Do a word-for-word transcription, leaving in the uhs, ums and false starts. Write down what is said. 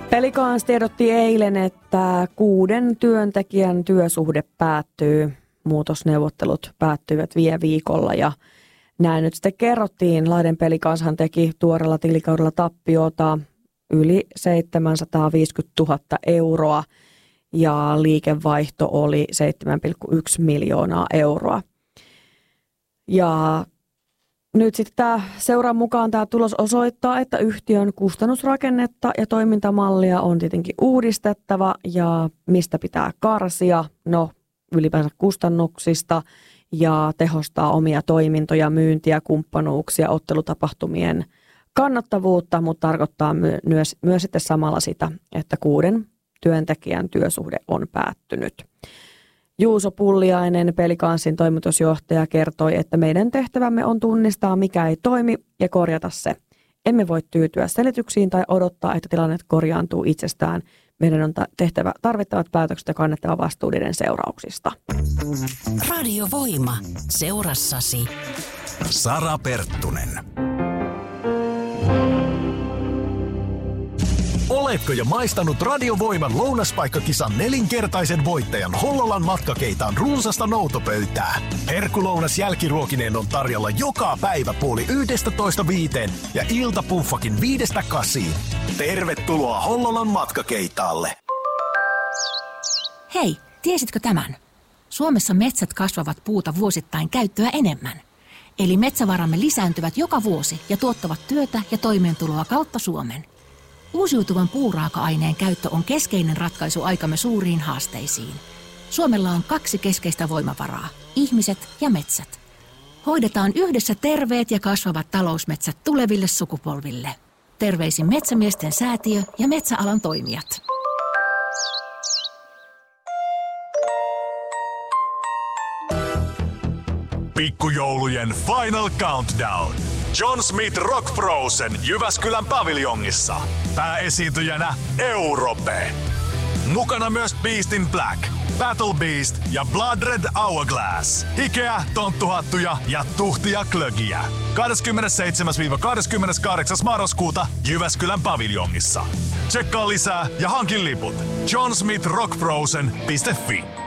Pelicans tiedotti eilen, että kuuden työntekijän työsuhde päättyy. Muutosneuvottelut päättyivät viime viikolla ja näin nyt sitten kerrottiin. Lahden Pelicanshan teki tuoreella tilikaudella tappiota yli seitsemänsataaviisikymmentätuhatta euroa ja liikevaihto oli seitsemän pilkku yksi miljoonaa euroa. Ja nyt sitten tämä seuran mukaan tämä tulos osoittaa, että yhtiön kustannusrakennetta ja toimintamallia on tietenkin uudistettava ja mistä pitää karsia, no ylipäänsä kustannuksista ja tehostaa omia toimintoja, myyntiä, kumppanuuksia, ottelutapahtumien kannattavuutta, mutta tarkoittaa my- myös, myös sitten samalla sitä, että kuuden työntekijän työsuhde on päättynyt. Juuso Pulliainen, Pelicansin toimitusjohtaja, kertoi, että meidän tehtävämme on tunnistaa, mikä ei toimi ja korjata se. Emme voi tyytyä selityksiin tai odottaa, että tilanne korjaantuu itsestään. Meidän on tehtävä tarvittavat päätökset ja kannettava vastuu niiden seurauksista. Radio Voima. Seurassasi Sara Perttunen. Oletko jo maistanut Radio Voiman lounaspaikkakisan nelinkertaisen voittajan Hollolan matkakeitaan runsasta noutopöytää? Herkulounas jälkiruokineen on tarjolla joka päivä puoli yhdestätoista viiteen ja iltapuffakin viidestä kasiin. Tervetuloa Hollolan matkakeitaalle. Hei, tiesitkö tämän? Suomessa metsät kasvavat puuta vuosittain käyttöä enemmän. Eli metsävaramme lisääntyvät joka vuosi ja tuottavat työtä ja toimeentuloa kautta Suomen. Uusiutuvan puuraaka-aineen käyttö on keskeinen ratkaisu aikamme suuriin haasteisiin. Suomella on kaksi keskeistä voimavaraa, ihmiset ja metsät. Hoidetaan yhdessä terveet ja kasvavat talousmetsät tuleville sukupolville. Terveisin Metsämiesten säätiö ja metsäalan toimijat. Pikkujoulujen Final Countdown. John Smith Rock Frozen Jyväskylän paviljongissa. Pääesiintyjänä Europe. Mukana myös Beast in Black, Battle Beast ja Blood Red Hourglass. Hikeä, tonttuhattuja ja tuhtia klögiä. kahdeskymmenesseitsemäs kahdeskymmeneskahdeksas marraskuuta Jyväskylän paviljongissa. Tsekkaa lisää ja hankin liput john smith rock frozen piste fi.